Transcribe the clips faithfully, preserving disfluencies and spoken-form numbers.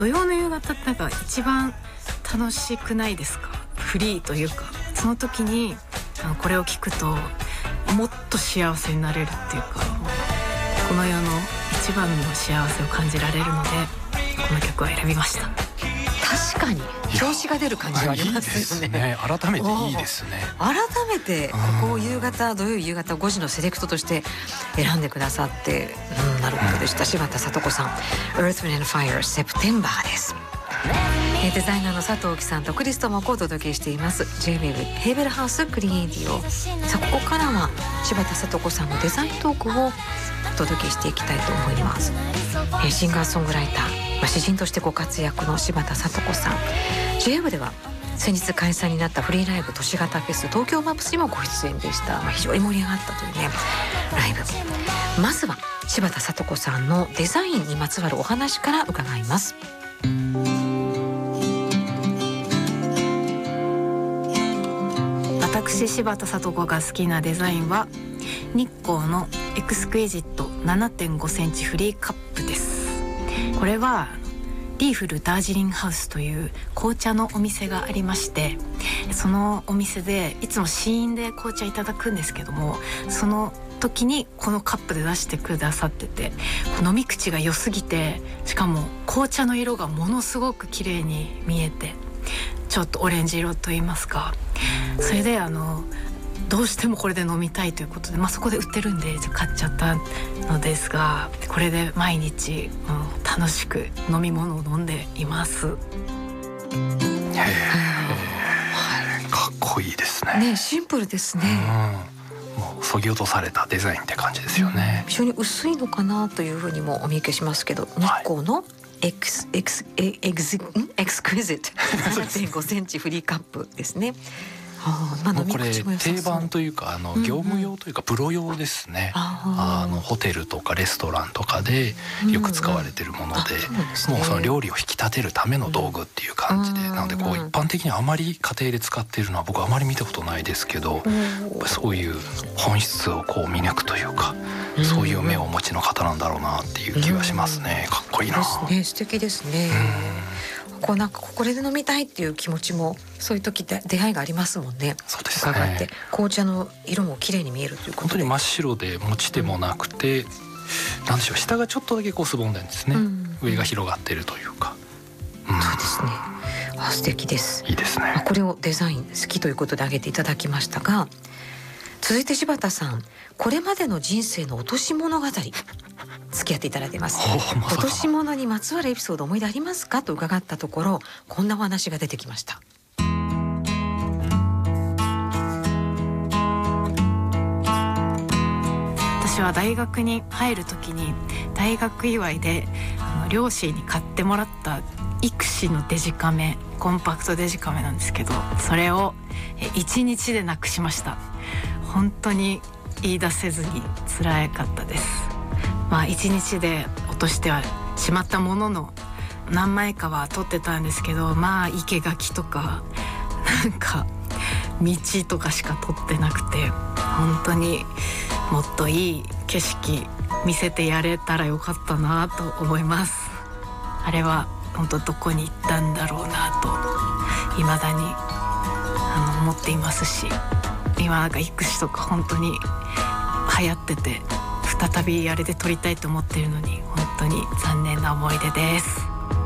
土曜の夕方ってなんか一番楽しくないですか？フリーというか、その時にあのこれを聞くともっと幸せになれるっていうか、この世の一番の幸せを感じられるのでこの曲を選びました。 確かに調子が出る感じがありますよね。 いいですね。改めていいですね。 改めてここを夕方、土曜夕方ごじのセレクトとして選んでくださって、うん、なるほどでした。柴田聡子さん Earth, Wind and Fire September です。デザイナーの佐藤貴さんとクリストもお届けしています J-ウェーブ ヘーベルハウスクリエイティオ。さあここからは柴田聡子さんのデザイントークをお届けしていきたいと思います。えシンガーソングライター、まあ、詩人としてご活躍の柴田聡子さん、 J-ウェーブ では先日開催になったフリーライブ都市型フェス東京マップスにもご出演でした。まあ、非常に盛り上がったというねライブ。まずは柴田聡子さんのデザインにまつわるお話から伺います。 私柴田聡子が好きなデザインは日光のエクスクイジット ななてんごセンチフリーカップです。これはリーフルダージリンハウスという紅茶のお店がありまして、そのお店でいつも試飲で紅茶いただくんですけども、その時にこのカップで出してくださってて、飲み口が良すぎて、しかも紅茶の色がものすごく綺麗に見えて、ちょっとオレンジ色といいますか、それであのどうしてもこれで飲みたいということで、まあ、そこで売ってるんで買っちゃったのですが、これで毎日、うん、楽しく飲み物を飲んでいます。 へー、はい、かっこいいですね。 ね、シンプルですね。 うん、もう削ぎ落とされたデザインって感じですよね。 うん、非常に薄いのかなというふうにもお見受けしますけど、日光のエクスエクスエクスエクスクイジット ななてんごセンチフリーカップですね。はあ、まあ、 もうこれ定番というか、あの業務用というかプロ用ですね。うんうん、あのホテルとかレストランとかでよく使われているもので、うんうん、うでね、もうその料理を引き立てるための道具っていう感じで、うん、なのでこう一般的にあまり家庭で使っているのは僕はあまり見たことないですけど、うん、そういう本質をこう見抜くというか、うん、そういう目をお持ちの方なんだろうなっていう気がしますね。かっこいいな。 ですね、素敵ですね。うん、こうなんかこれで飲みたいっていう気持ちもそういう時って出会いがありますもんね。 そうですね。 伺って紅茶の色も綺麗に見えるということで、 本当に真っ白で持ち手もなくて、うん、なんでしょう、下がちょっとだけこうすぼんでるんですね。うん、上が広がってるというか、 うん、そうですね。あ、素敵です。 いいですね。 これをデザイン好きということで挙げていただきましたが、続いて柴田さん、これまでの人生の落とし物語付き合っていただいています。ま、落とし物にまつわるエピソード思い出ありますかと伺ったところ、こんなお話が出てきました。 私は大学に入る時に大学祝いであの両親に買ってもらったイクシのデジカメ、コンパクトデジカメなんですけど、それをいちにちでなくしました。本当に言い出せずに辛かったです。まあいちにちで落としてはしまったものの、何枚かは撮ってたんですけど、まあ生垣とかなんか道とかしか撮ってなくて、本当にもっといい景色見せてやれたらよかったなと思います。あれは本当どこに行ったんだろうなと未だにあの思っていますし、今なんかイクシとか本当に流行ってて、再びあれで撮りたいと思ってるのに本当に残念な思い出です。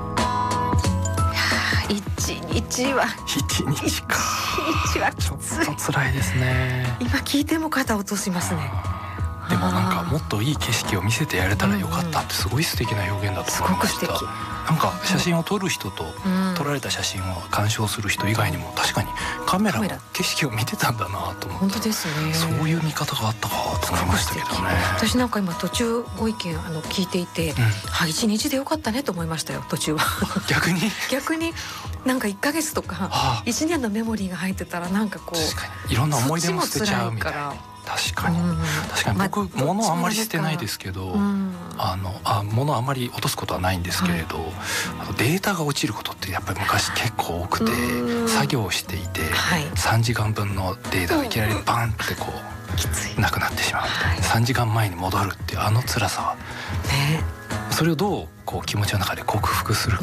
一日は一日か一日はきつい。 ちょっと辛いですね。 今聞いても肩落としますね。 でもなんかもっといい景色を見せてやれたらよかったってすごい素敵な表現だと思いました。すごく素敵。なんか写真を撮る人と撮られた写真を鑑賞する人以外にも確かにカメラの景色を見てたんだなと思って、 本当ですね。 そういう見方があったかと思いましたけどね。 私なんか今途中ご意見あの聞いていて、うん、はい、一日でよかったねと思いましたよ。途中は逆に逆になんかいっかげつとかいちねんのメモリーが入ってたらなんかこう確かにいろんな思い出も捨てちゃうみたいな。確かに、うん、確かに僕、まあ、物あんまり捨てないですけど、うん、あのあ物あんまり落とすことはないんですけれど、はい、あのデータが落ちることってやっぱり昔結構多くて、作業していて、はい、さんじかんぶんのデータがいきなりバンってこうなくなってしまうみたいな、はい、さんじかんまえに戻るっていうあの辛さは、ね、それをどうこう気持ちの中で克服するか